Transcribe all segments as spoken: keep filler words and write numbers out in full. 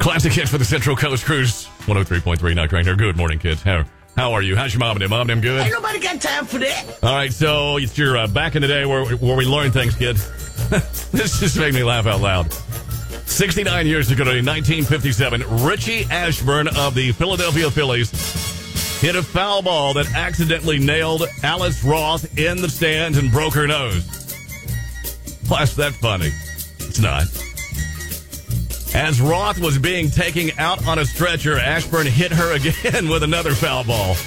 Classic hits for the Central Coast Cruise. one oh three point three Night Train here. Good morning, kids. How, how are you? How's your mom and them? Mom and them good? Ain't nobody got time for that. All right, so it's your uh, back in the day where, where we learn things, kids. This just made me laugh out loud. sixty-nine years ago, in nineteen fifty-seven, Richie Ashburn of the Philadelphia Phillies hit a foul ball that accidentally nailed Alice Roth in the stands and broke her nose. Why's that funny? It's not. As Roth was being taken out on a stretcher, Ashburn hit her again with another foul ball.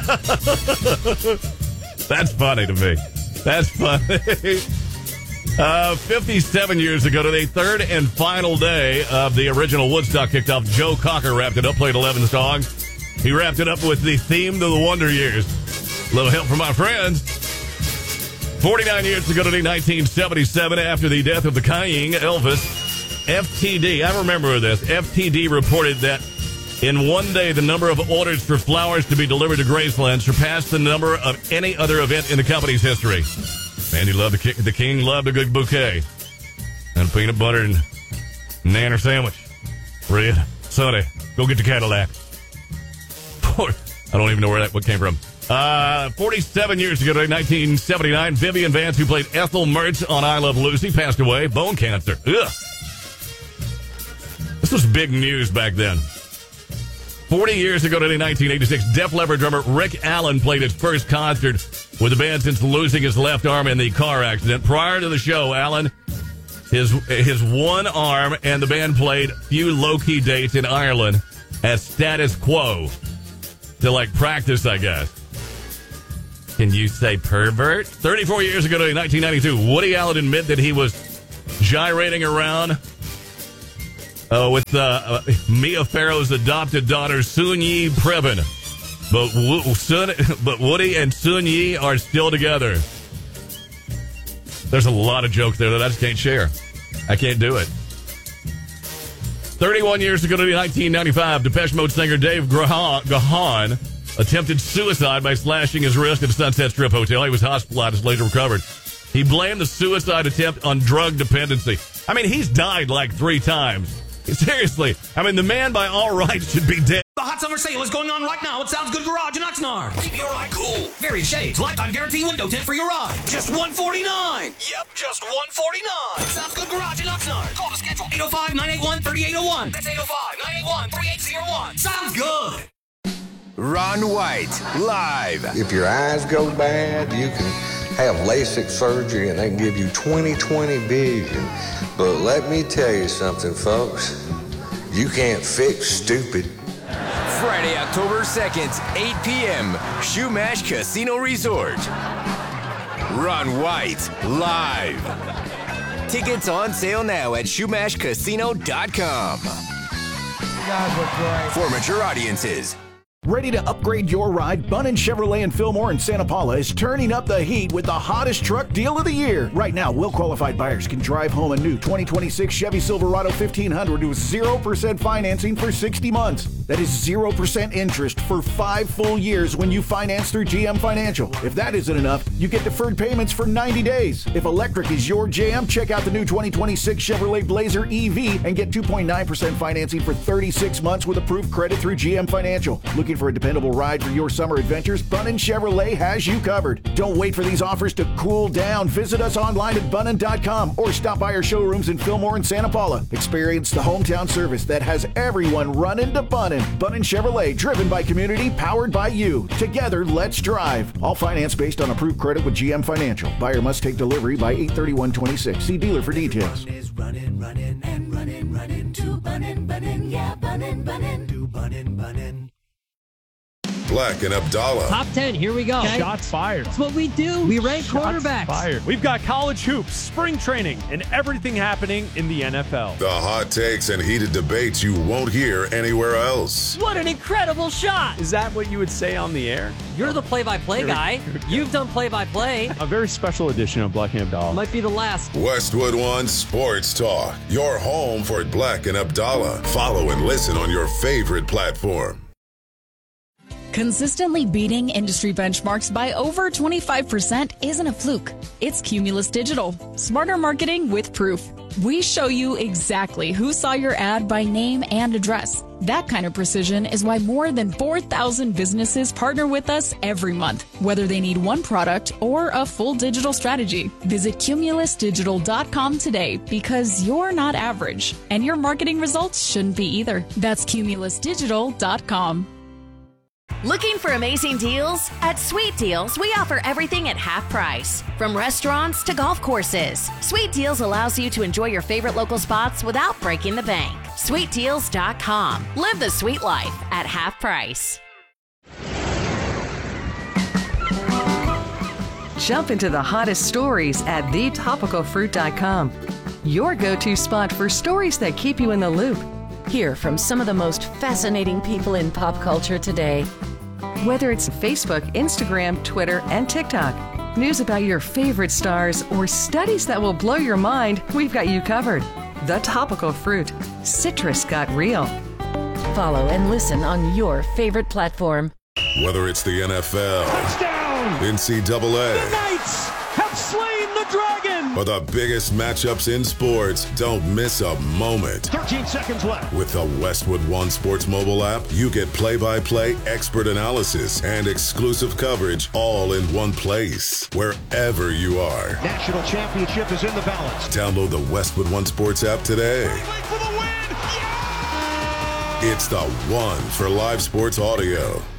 That's funny to me. That's funny. Uh, fifty-seven years ago today, third and final day of the original Woodstock kicked off. Joe Cocker wrapped it up, played eleven songs. He wrapped it up with the theme to the Wonder Years. A little help from my friends. forty-nine years ago today, nineteen seventy-seven, after the death of the King, Elvis, F T D, I remember this, F T D reported that in one day the number of orders for flowers to be delivered to Graceland surpassed the number of any other event in the company's history. Man, he loved the king, the king loved a good bouquet. And a peanut butter and nanner sandwich. Red, Sonny, go get the Cadillac. I don't even know where that what came from. Uh, forty-seven years ago, nineteen seventy-nine, Vivian Vance, who played Ethel Mertz on I Love Lucy, passed away. Bone cancer. Ugh. This was big news back then. forty years ago today, nineteen eighty-six, Def Leppard drummer Rick Allen played his first concert with the band since losing his left arm in the car accident. Prior to the show, Allen, his his one arm, and the band played few low-key dates in Ireland as Status Quo to, like, practice, I guess. Can you say pervert? thirty-four years ago today, nineteen ninety-two, Woody Allen admitted that he was gyrating around Uh, with uh, uh, Mia Farrow's adopted daughter, Sun-Yi Previn. But, Wo- Sun- but Woody and Sun-Yi are still together. There's a lot of jokes there that I just can't share. I can't do it. thirty-one years ago to nineteen ninety-five, Depeche Mode singer Dave Gahan, Gahan attempted suicide by slashing his wrist at a Sunset Strip hotel. He was hospitalized, later recovered. He blamed the suicide attempt on drug dependency. I mean, he's died like three times. Seriously, I mean, the man by all rights should be dead. The hot summer sale is going on right now at Sounds Good Garage in Oxnard. Keep your ride cool. Various shades, lifetime guarantee window tint for your ride. Just one forty-nine. Yep, just one forty-nine. Sounds Good Garage in Oxnard. Call to schedule eight oh five, nine eight one, three eight oh one. That's eight oh five, nine eight one, three eight oh one. Sounds good. Ron White, live. If your eyes go bad, you can have LASIK surgery and they can give you twenty twenty vision. But let me tell you something, folks. You can't fix stupid. Friday, October second, eight p.m., Shumash Casino Resort. Ron White, live. Tickets on sale now at shumash casino dot com. You guys look great. For mature audiences. Ready to upgrade your ride? Bunnin Chevrolet in Fillmore and Santa Paula is turning up the heat with the hottest truck deal of the year. Right now, well-qualified buyers can drive home a new twenty twenty-six Chevy Silverado fifteen hundred with zero percent financing for sixty months. That is zero percent interest for five full years when you finance through G M Financial. If that isn't enough, you get deferred payments for ninety days. If electric is your jam, check out the new twenty twenty-six Chevrolet Blazer E V and get two point nine percent financing for thirty-six months with approved credit through G M Financial. Looking for a dependable ride for your summer adventures? Bunnin Chevrolet has you covered. Don't wait for these offers to cool down. Visit us online at bunnin dot com or stop by our showrooms in Fillmore and Santa Paula. Experience the hometown service that has everyone running to Bunnin. Bunnin Chevrolet, driven by community, powered by you. Together, let's drive. All finance based on approved credit with G M Financial. Buyer must take delivery by eight thirty-one twenty-six. See dealer for details. Is running, running, and running, running to Bunnin, Bunnin, yeah, Bunnin, Bunnin, to Bunnin, Bunnin. Black and Abdallah. Top ten, here we go. Okay? Shots fired. That's what we do. We rank Shots quarterbacks. fired. We've got college hoops, spring training, and everything happening in the N F L. The hot takes and heated debates you won't hear anywhere else. What an incredible shot. Is that what you would say on the air? You're the play-by-play guy. You've done play-by-play. A very special edition of Black and Abdallah. Might be the last. Westwood One Sports Talk. Your home for Black and Abdallah. Follow and listen on your favorite platform. Consistently beating industry benchmarks by over twenty-five percent isn't a fluke. It's Cumulus Digital. Smarter marketing with proof. We show you exactly who saw your ad by name and address. That kind of precision is why more than four thousand businesses partner with us every month, whether they need one product or a full digital strategy. Visit cumulus digital dot com today because you're not average, and your marketing results shouldn't be either. That's cumulus digital dot com. Looking for amazing deals? At Sweet Deals, we offer everything at half price. From restaurants to golf courses, Sweet Deals allows you to enjoy your favorite local spots without breaking the bank. sweet deals dot com. Live the sweet life at half price. Jump into the hottest stories at the topical fruit dot com. Your go-to spot for stories that keep you in the loop. Hear from some of the most fascinating people in pop culture today. Whether it's Facebook, Instagram, Twitter, and TikTok, news about your favorite stars, or studies that will blow your mind, we've got you covered. The Topical Fruit. Citrus got real. Follow and listen on your favorite platform. Whether it's the N F L, Touchdown! N C double A, The Knights have slain the dragon! or the biggest matchups in sports, don't miss a moment. thirteen seconds left. With the Westwood One Sports mobile app, you get play-by-play expert analysis and exclusive coverage all in one place, wherever you are. National championship is in the balance. Download the Westwood One Sports app today. For the win! It's the one for live sports audio.